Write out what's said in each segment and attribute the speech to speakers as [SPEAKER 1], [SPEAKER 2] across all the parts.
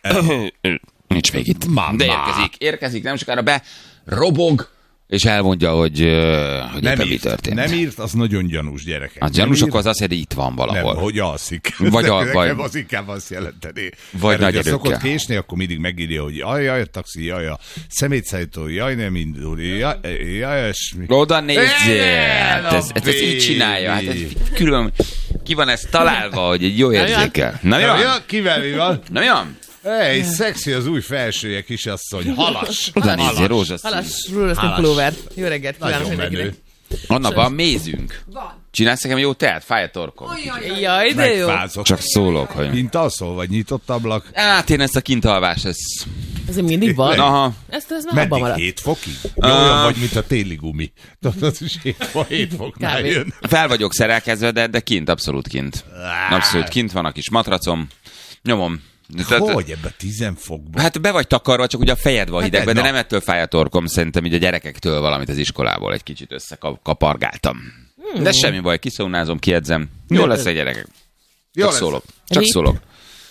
[SPEAKER 1] Nincs még itt. De érkezik, nem sokára be, robog, és elmondja, hogy mi történt.
[SPEAKER 2] Nem írt, az nagyon gyanús, gyerekek.
[SPEAKER 1] A gyanús akkor az azt jelenti, itt van valahol.
[SPEAKER 2] Nem, hogy alszik.
[SPEAKER 1] Vagy
[SPEAKER 2] az inkább azt jelenteni.
[SPEAKER 1] Vagy nagy erőkkel.
[SPEAKER 2] Szokott késni, akkor mindig megírja, hogy jaj, a taxi, jaj, a szemétszállító, jaj, nem indul, jaj, esmi.
[SPEAKER 1] Oda nézzél! Ez így csinálja. Hát külön, ki van ez találva, hogy egy jó érzékel. Na jó?
[SPEAKER 2] Kivel mi van?
[SPEAKER 1] Na jó?
[SPEAKER 2] Hey, szexi az új felsője, kisasszony. Halas.
[SPEAKER 1] Oda nézzél, rózsaszín.
[SPEAKER 3] Rózsaszín pulóver. Jó reggelt kívánok mindenkinek.
[SPEAKER 1] Anna, van mézünk?
[SPEAKER 3] Van.
[SPEAKER 1] Csinálsz nekem jó teát? Fáj a torkom.
[SPEAKER 3] Jaj, de jó.
[SPEAKER 2] Megfázok.
[SPEAKER 1] Csak szólok, hogy...
[SPEAKER 2] Kint alszol, vagy nyitott ablak?
[SPEAKER 1] Hát én ezt a kintalvást, ez
[SPEAKER 3] mindig van.
[SPEAKER 1] Aha.
[SPEAKER 3] Ez már abban
[SPEAKER 2] Meddig?
[SPEAKER 3] maradt.
[SPEAKER 2] 7 fokig? Olyan vagy, mint a téli gumi. Az is 7 foknál jön.
[SPEAKER 1] Fel vagyok szerelkezve, de kint, abszolút kint. Abszolút kint van a kis matracom. Nyomom.
[SPEAKER 2] Hogy ebben 10 fokban?
[SPEAKER 1] Hát be vagy takarva, csak ugye a fejed van hidegben, de nem ettől fáj a torkom, szerintem így a gyerekektől valamit az iskolából egy kicsit összekapargáltam. De semmi baj, kiszaunázom, kiedzem. Jó lesz a gyerekek. Csak szólok.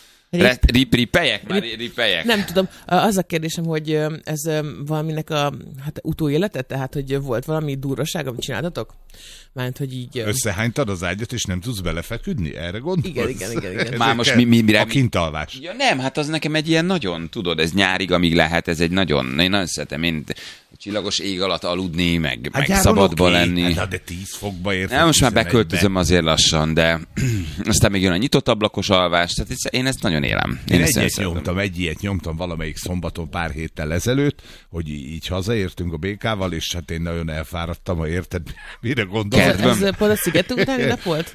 [SPEAKER 1] Ripeljek.
[SPEAKER 3] Nem tudom, az a kérdésem, hogy ez valaminek a utóélete, tehát hogy volt valami durvaság, amit csináltatok? Mármint, hogy így...
[SPEAKER 2] Összehánytad az ágyat, és nem tudsz belefeküdni? Erre gondolsz?
[SPEAKER 3] Igen.
[SPEAKER 1] Már most mire?
[SPEAKER 2] A kintalvás.
[SPEAKER 1] Ja, nem, hát az nekem egy ilyen nagyon, tudod, ez nyárig, amíg lehet, ez egy én nagyon szeretem, én csillagos ég alatt aludni, meg szabadba lenni.
[SPEAKER 2] Hát, de 10 fokba érted.
[SPEAKER 1] Most már beköltözöm azért lassan, de aztán még jön a nyitott ablakos alvás, tehát én ezt nagyon élem.
[SPEAKER 2] Én egy ilyet nyomtam valamelyik szombaton pár héttel ezelőtt, hogy így hazaértünk a békával, és hát én nagyon elfáradtam, ha érted, mire gondolom.
[SPEAKER 3] Ez pont a sziget utáni nap volt?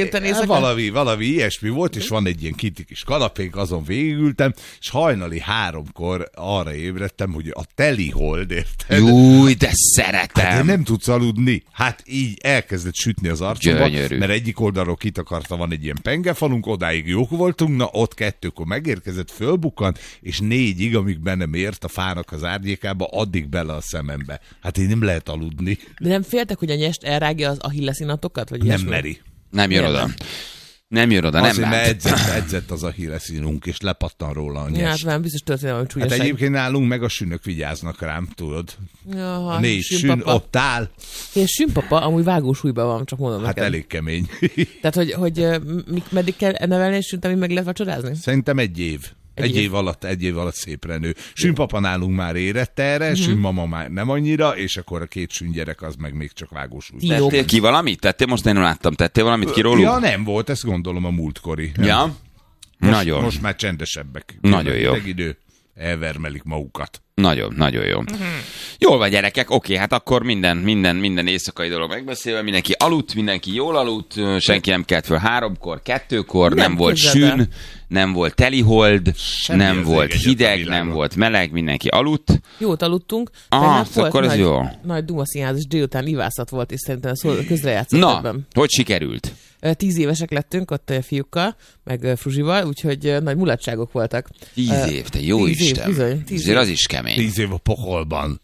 [SPEAKER 2] Valami ilyesmi volt, és van egy ilyen kinti kis kanapénk, azon végigültem, és hajnali 3-kor arra ébredtem, hogy a telihold, érted?
[SPEAKER 1] Júj, de szeretem!
[SPEAKER 2] Hát nem tudsz aludni. Hát így elkezdett sütni az arcomba, mert egyik oldalról kitakarta, van egy ilyen pengefalunk, odáig jók voltunk, na ott 2-kor megérkezett, fölbukkant, és 4-ig, amíg bennem ért a fának az árnyékába, addig bele a szemembe. Hát így nem lehet aludni.
[SPEAKER 3] De nem féltek, hogy a nyest elrágja az ahilleszínatokat? Vagy
[SPEAKER 2] nem meri.
[SPEAKER 1] Nem jön oda. Nem jön oda,
[SPEAKER 2] azért,
[SPEAKER 1] nem
[SPEAKER 2] mert edzett az ahilleszínunk, és lepattan róla a nyest.
[SPEAKER 3] Ja, hát már biztos történelmi hogy csúlyaság.
[SPEAKER 2] Hát egyébként nálunk meg a sünök vigyáznak rám, tudod.
[SPEAKER 3] Jaha,
[SPEAKER 2] a 4 sün ott áll.
[SPEAKER 3] És sünpapa amúgy vágósúlyban van, csak mondom
[SPEAKER 2] hát
[SPEAKER 3] neked.
[SPEAKER 2] Elég kemény.
[SPEAKER 3] Tehát, hogy meddig kell nevelni egy sünt, amíg meg lehet vacsorázni?
[SPEAKER 2] Szerintem egy év. Egy év alatt szépre nő. Sünpapa nálunk már érett erre, sünmama már nem annyira, és akkor a 2 süngyerek az meg még csak vágósúly.
[SPEAKER 1] Tettél ki valamit? Most én nem láttam. Tettél valamit ki róluk?
[SPEAKER 2] Ja, nem volt, ezt gondolom a múltkori.
[SPEAKER 1] Ja? Nagyon.
[SPEAKER 2] Most már csendesebbek.
[SPEAKER 1] Nagyon jó.
[SPEAKER 2] Idő. Elvermelik magukat.
[SPEAKER 1] Nagyon jó. Jól van, gyerekek, oké, hát akkor minden éjszakai dolog megbeszélve, mindenki aludt, mindenki jól aludt, senki nem kelt föl 3-kor, 2-kor, nem volt sűn, nem volt telihold, nem volt hideg, nem volt meleg, mindenki aludt.
[SPEAKER 3] Jót aludtunk.
[SPEAKER 1] Akkor ez jó.
[SPEAKER 3] Nagy Duma színházas délután ivászat volt, és szerintem közrejátszott ebben.
[SPEAKER 1] Na, hogy sikerült?
[SPEAKER 3] 10 évesek lettünk ott fiúkkal, meg Fruzsival, úgyhogy nagy mulatságok voltak.
[SPEAKER 1] 10 év, te jó
[SPEAKER 3] 10
[SPEAKER 1] Isten.
[SPEAKER 3] Év, bizony, 10
[SPEAKER 1] év. Az is kemény.
[SPEAKER 2] 10 év a pokolban.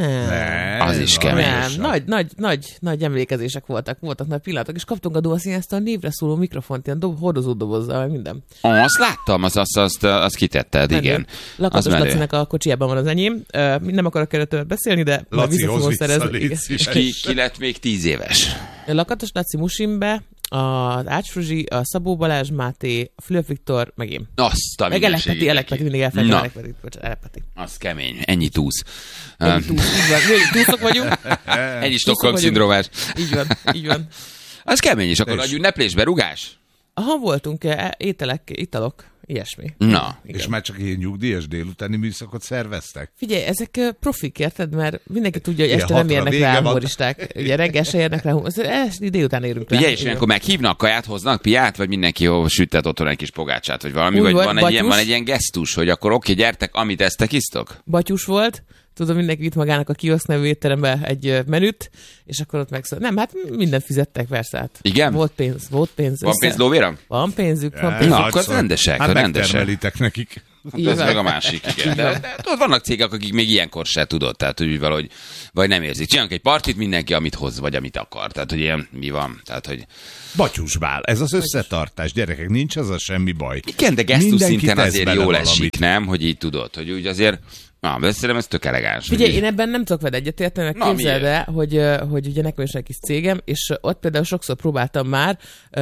[SPEAKER 3] Nem.
[SPEAKER 1] Az is kemény.
[SPEAKER 3] Nem, nagy emlékezések voltak nagy pillanatok, és kaptunk a Duma színháztól a névre szóló mikrofont, ilyen hordozó dobozzal, meg minden.
[SPEAKER 1] Azt láttam, azt kitetted, igen.
[SPEAKER 3] Lakatos Lacinak a kocsijában van az enyém. Nem akarok erről többet beszélni, de
[SPEAKER 2] Laci, hozz vissza,
[SPEAKER 1] és ki lett még 10 éves?
[SPEAKER 3] Lakatos Laci Musimbe, az Ács Fruzsi, a Szabó Balázs Máté, a Fülöp Viktor, meg én.
[SPEAKER 1] Azt a
[SPEAKER 3] meg Elepeti, mindig elfelejtem Elepeti.
[SPEAKER 1] Az kemény, ennyi túsz.
[SPEAKER 3] Túszok vagyunk.
[SPEAKER 1] Ennyi Stockholm-szindrómás.
[SPEAKER 3] Így van.
[SPEAKER 1] Az kemény is, akkor adjunk neplésbe, rugás?
[SPEAKER 3] Aha, voltunk ételek, italok, ilyesmi.
[SPEAKER 1] Na.
[SPEAKER 2] Igen. És már csak ilyen nyugdíjas délutáni műszakot szerveztek?
[SPEAKER 3] Figyelj, ezek profik, érted? Mert mindenki tudja, hogy este nem érnek rá humoristák. Ugye reggel se érnek rá humoristák. Délután érünk rá.
[SPEAKER 1] Ugye, és ilyenkor meghívnak, kaját hoznak, piát, vagy mindenki süttet otthon egy kis pogácsát, vagy valami, vagy van egy ilyen gesztus, hogy akkor oké, gyertek, amit esztek, isztok?
[SPEAKER 3] Batyus volt. Tudom, mindenki vitt magának a Kiosk nevű étterembe egy menüt, és akkor ott megszól. Nem, hát mindent fizettek, persze. Hát.
[SPEAKER 1] Igen?
[SPEAKER 3] Volt pénz.
[SPEAKER 1] Van pénz lóvéra?
[SPEAKER 3] Van pénzük.
[SPEAKER 1] Na, akkor rendesek.
[SPEAKER 2] Hát megtermelitek nekik.
[SPEAKER 1] Ez meg a másik, igen. De ott vannak cégek, akik még ilyenkor se tudod, tehát hogy valahogy vagy nem érzik. Csinálunk egy partit, mindenki amit hoz, vagy amit akar. Tehát, hogy ilyen mi van. Tehát, hogy...
[SPEAKER 2] Batyusbál, ez az összetartás, gyerekek, nincs az a semmi baj.
[SPEAKER 1] Igen, de gesztus szinten azért jól esik, nem? Hogy így tudod, hogy úgy azért... Na, de szerintem ez tök elegáns.
[SPEAKER 3] Figyelj, én ebben nem tudok veled egyetérteni, mert képzeld el, hogy ugye nekem is egy kis cégem, és ott például sokszor próbáltam már,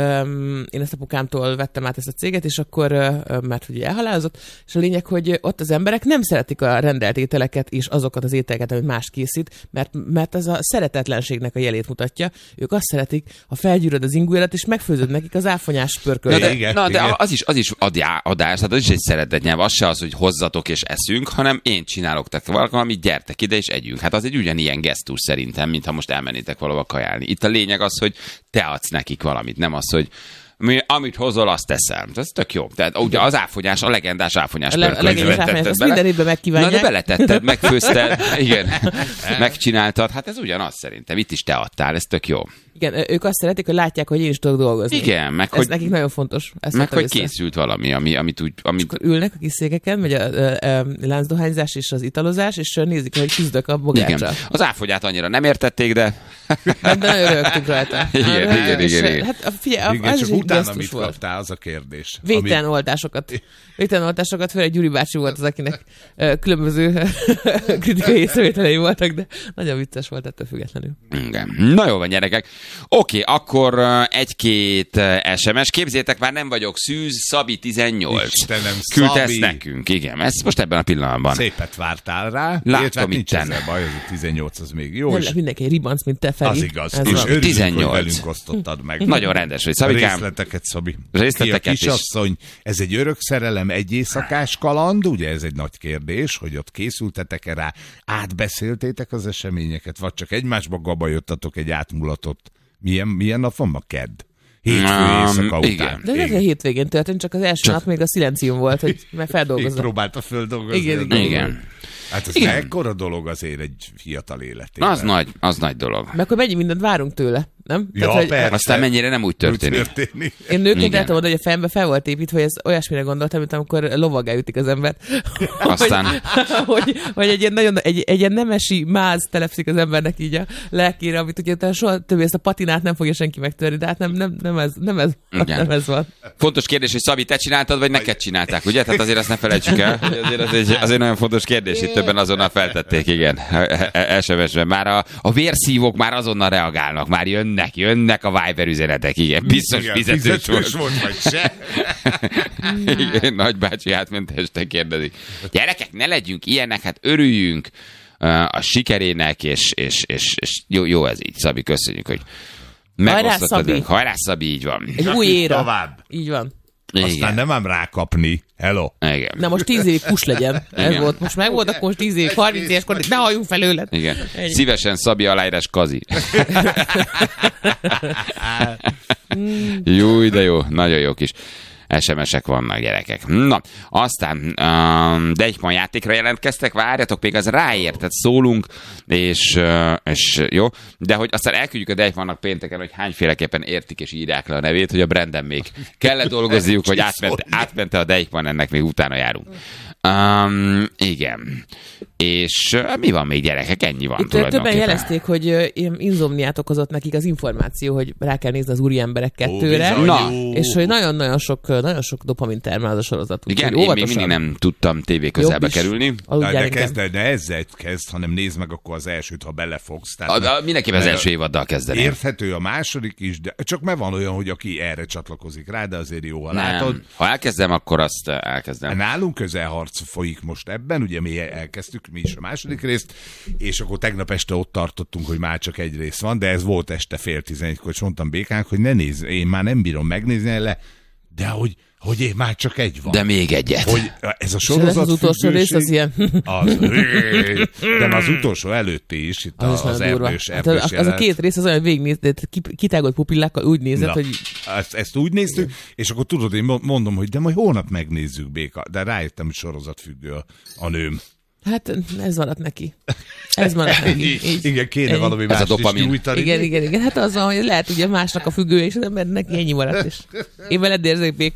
[SPEAKER 3] én ezt apukámtól vettem át ezt a céget, és akkor, mert ugye elhalálozott, és a lényeg, hogy ott az emberek nem szeretik a rendelt ételeket és azokat az ételeket, amit más készít, mert ez a szeretetlenségnek a jelét mutatja. Ők azt szeretik, ha felgyűröd az ingújat, és megfőzöd nekik az áfonyás pörköltet.
[SPEAKER 1] De az is adás, tehát az is egy szeretetnyelv, az se az, hogy hozzatok és eszünk, hanem én csinálok valamit, gyertek ide és együnk. Hát az egy ugyanilyen gesztus szerintem, mintha most elmennétek valahova kajálni. Itt a lényeg az, hogy te adsz nekik valamit, nem az, hogy amit hozol, azt teszem. Ez tök jó. Tehát ugye az áfonyás, a legendás áfonyás
[SPEAKER 3] pörkölt. Azt minden évben megkívánják.
[SPEAKER 1] Na, de beletetted, megfőzted, igen, megcsináltad. Hát ez ugyanaz szerintem. Itt is te adtál, ez tök jó.
[SPEAKER 3] Igen, ők azt szeretik, hogy látják, hogy én is tudok dolgozni.
[SPEAKER 1] Igen, meg
[SPEAKER 3] ez hogy... nekik nagyon fontos.
[SPEAKER 1] Ezt meg hogy készült valami, amit úgy...
[SPEAKER 3] Akkor ülnek a kis székeken, megy a láncdohányzás és az italozás, és nézik, hogy küzdök a bogáccsal.
[SPEAKER 1] Igen. Az áfonyát annyira nem értették, de...
[SPEAKER 3] De nagyon örültünk rajta.
[SPEAKER 1] Igen.
[SPEAKER 3] Hát figyelj,
[SPEAKER 2] igen, csak utána mit kaptál, az a kérdés.
[SPEAKER 3] Végtelen oltásokat, főleg Gyuri bácsi volt az, akinek különböző kritikai észrevételei voltak, de nagyon vicces volt ettől függetlenül.
[SPEAKER 1] Igen. Na jó van, gyerekek. Oké, akkor egy-két SMS. Képzétek, már nem vagyok szűz, Szabi 18.
[SPEAKER 2] Istenem,
[SPEAKER 1] küldte ezt nekünk, igen. Ez most ebben a pillanatban.
[SPEAKER 2] Szépet vártál rá.
[SPEAKER 1] Látom,
[SPEAKER 2] nincs ezzel baj, az a 18 az még jó.
[SPEAKER 3] Nem lehet mindenki egy ribanc, mint te, Feri.
[SPEAKER 2] Az igaz. És örülünk,
[SPEAKER 1] 18.
[SPEAKER 2] hogy velünk osztottad meg.
[SPEAKER 1] Nagyon rendes vagy, Szabikám.
[SPEAKER 2] Részleteket, Szabi.
[SPEAKER 1] Részleteket
[SPEAKER 2] is. Kisasszony, ez egy örök szerelem, egy éjszakás kaland, ugye ez egy nagy kérdés, hogy ott készültetek-e rá, átbeszéltétek az eseményeket, vagy csak egymásba gabajottatok egy átmulatot. Milyen nap van ma? Kedd? Hétfő éjszaka után.
[SPEAKER 3] De ez a hétvégén történt, csak az első nap még a szilencium volt, hogy meg feldolgozom.
[SPEAKER 2] Még próbálta földolgozni.
[SPEAKER 1] Igen.
[SPEAKER 2] Hát ez mekkora dolog azért egy fiatal életében.
[SPEAKER 1] Az nagy dolog.
[SPEAKER 3] Meg akkor mennyi mindent várunk tőle, nem?
[SPEAKER 2] Ja,
[SPEAKER 3] tehát,
[SPEAKER 2] persze.
[SPEAKER 1] Aztán mennyire nem úgy történik.
[SPEAKER 3] Én nőként el tudom, hogy a fejembe fel volt építve, hogy ez olyasmire gondoltam, mint amikor lovaggá ütik az embert.
[SPEAKER 1] Aztán...
[SPEAKER 3] hogy egy ilyen nagyon, egy ilyen nemesi máz telepszik az embernek így a lelkére, amit ugye soha többé ezt a patinát nem fogja senki megtörni, de hát nem ez van.
[SPEAKER 1] Fontos kérdés, hogy Szabi, te csináltad, vagy neked csinálták, ugye? Tehát azért azt ne felejtsük el. Azért nagyon fontos kérdés, itt többen azonnal feltették, igen. SMS-ben. Már a vérszívók már azonnal reagálnak, már jönnek a Viber üzenetek, igen. Biztos fizetős volt vagy se. Igen, nagybácsi átment este kérdezik. Gyerekek, ne legyünk ilyenek, hát örüljünk a sikerének, és jó ez így. Szabi, köszönjük, hogy megosztottad. Hajrá, Szabi, így van.
[SPEAKER 3] Egy új éra. Tovább. Így van.
[SPEAKER 2] Aztán igen. Nem ám rákapni. Hello.
[SPEAKER 1] Igen.
[SPEAKER 3] Na most 10 évig kus legyen. Ez volt. Most meg volt, akkor most 10 évig, 30 éveskor, ne halljunk felőled.
[SPEAKER 1] Igen. Szívesen Szabi aláírás Kazi. Jó, de jó. Nagyon jó kis SMS-ek vannak, gyerekek. Na, aztán Deichmann játékra jelentkeztek, várjatok, még az ráért, tehát szólunk, és jó, de hogy aztán elküldjük a Deichmannnak pénteken, hogy hányféleképpen értik és írják le a nevét, hogy a Branden még kellett dolgozniuk, vagy átmente a Deichmann, ennek még utána járunk. Igen. És mi van még, gyerekek? Ennyi van tulajdonképpen.
[SPEAKER 3] Többen jelezték, hogy insomniát okozott nekik az információ, hogy rá kell nézni az úri emberek 2-re, és hogy nagyon sok dopamin termel az a sorozat.
[SPEAKER 1] Igen, én még mindig nem tudtam tévé közelbe kerülni.
[SPEAKER 2] De ezzel kezd, hanem nézd meg akkor az elsőt, ha belefogsz.
[SPEAKER 1] Mindenképpen az első évaddal kezdeném.
[SPEAKER 2] Érthető a második is, de csak mert van olyan, hogy aki erre csatlakozik rá, de azért jó, ha látod.
[SPEAKER 1] Ha elkezdem, akkor azt elkezdem.
[SPEAKER 2] Nálunk közelharc folyik most ebben, ugye mi elkezdtük mi is a második részt, és akkor tegnap este ott tartottunk, hogy már csak egy rész van, de ez volt este 10:30-kor, és mondtam Békánk, hogy ne nézz, én már nem bírom megnézni le, de hogy én már csak egy van.
[SPEAKER 1] De még egyet.
[SPEAKER 2] Hogy ez a sorozat
[SPEAKER 3] az utolsó rész az ilyen.
[SPEAKER 2] De az utolsó előtti is, itt az erdős
[SPEAKER 3] az a két rész az olyan végignézett, kitágolt pupillákkal úgy nézett, hogy...
[SPEAKER 2] Ezt úgy néztük, és akkor tudod, én mondom, hogy de majd holnap megnézzük, Béka, de rájöttem, hogy sorozatfüggő a nőm.
[SPEAKER 3] Hát ez maradt neki.
[SPEAKER 2] Igen, kéne valami más is nyújtani.
[SPEAKER 3] Igen. Hát az van, hogy lehet ugye másnak a függője, és az embernek ennyi maradt is. Én veled érzek, Béka.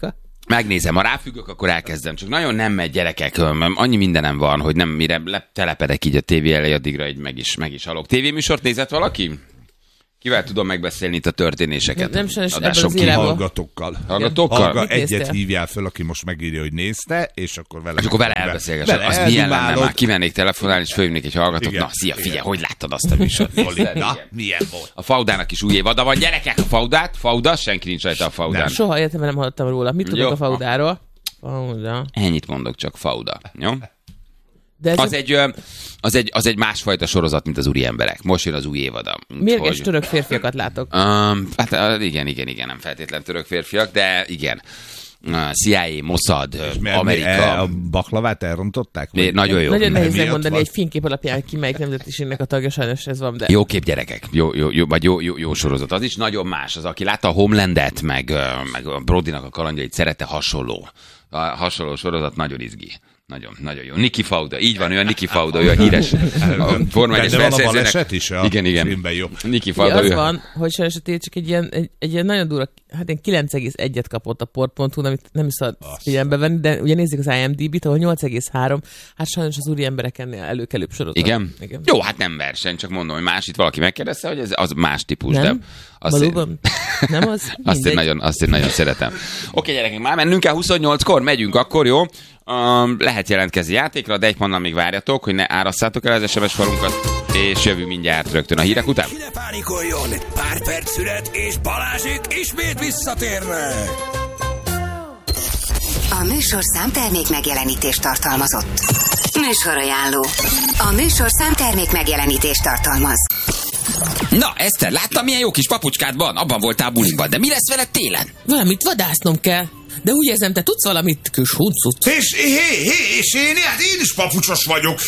[SPEAKER 1] Megnézem, ha ráfüggök, akkor elkezdem. Csak nagyon nem megy, gyerekek. Annyi mindenem van, hogy nem mire telepedek így a tévé elé, addigra meg is halok. Tévéműsort nézett valaki? Kivel tudom megbeszélni itt a történéseket?
[SPEAKER 3] Nem sajnos ebből
[SPEAKER 2] az irányból. Hallgatókkal.
[SPEAKER 1] Hallgatókkal?
[SPEAKER 2] Egyet hívjál föl, aki most megírja, hogy nézte, és akkor vele...
[SPEAKER 1] És akkor vele elbeszélgessem. Az milyen lenne már? Kimennék telefonálni, és fölhívnék egy hallgatót. Igen. Na, szia, figyelj, hogy láttad azt a műsort?
[SPEAKER 2] Na, milyen volt?
[SPEAKER 1] A Faudának is új évada van, gyerekek, a Fauda, senki nincs rajta a Faudán.
[SPEAKER 3] Nem. Soha életemben nem hallottam róla. Mit tudok a Faudáról? Fauda.
[SPEAKER 1] Ennyit mondok, csak Fauda. Jó? De az egy másfajta sorozat, mint az úri emberek. Most jön az új évada.
[SPEAKER 3] Mérges török férfiakat látok.
[SPEAKER 1] Hát igen, nem feltétlen török férfiak, de igen. CIA, Mossad, Amerika.
[SPEAKER 2] A baklavát elrontották?
[SPEAKER 1] Nagyon jó.
[SPEAKER 3] Nagyon nehéz megmondani egy fénykép alapján, ki melyik nemzetiségnek a tagja, sajnos ez van. De...
[SPEAKER 1] Jó kép, gyerekek. Jó sorozat. Az is nagyon más. Az, aki látta a Homelandet, meg a Brodynak a kalandjait szerette, hasonló sorozat, nagyon izgi. Nagyon jó. Niki Fauda, így van, olyan Niki Fauda, olyan híres Forma 1-es
[SPEAKER 2] versenyzőnek. De van a baleset is?
[SPEAKER 1] Igen.
[SPEAKER 2] Jó.
[SPEAKER 1] Niki Fauda.
[SPEAKER 3] Az van, hogy sajnos csak egy ilyen nagyon durva, hát én 9,1-et kapott a port.hu, amit nem is szabad figyelembe venni, de ugye nézzük az IMDb-t, ahol 8,3, hát sajnos az úri emberek ennél előkelőbb sorozat.
[SPEAKER 1] Igen? Jó, hát nem verseny, csak mondom, hogy más itt valaki megkérdezte, hogy ez az más típus,
[SPEAKER 3] nem? De... Valóban? Nem az?
[SPEAKER 1] Azt én nagyon szeretem. Oké, gyerekek, már mennünk kell 28-kor, megyünk akkor, jó? Lehet jelentkezni játékra, de egy mondan még várjatok, hogy ne árasszátok el az SMS falunkat, és jövünk mindjárt rögtön a hírek után.
[SPEAKER 4] Ne pánikoljon! Pár perc szület, és Balázsék ismét visszatérnek!
[SPEAKER 5] A műsorszám termék megjelenítést tartalmazott. Műsorajánló. A műsorszám termék megjelenítést tartalmaz.
[SPEAKER 6] Na, Eszter, láttam, milyen jó kis papucskád van? Abban voltál buliban, de mi lesz veled télen?
[SPEAKER 3] Valamit vadásznom kell. De úgy érzem, te tudsz valamit, kis huncut.
[SPEAKER 4] És én is papucsos vagyok.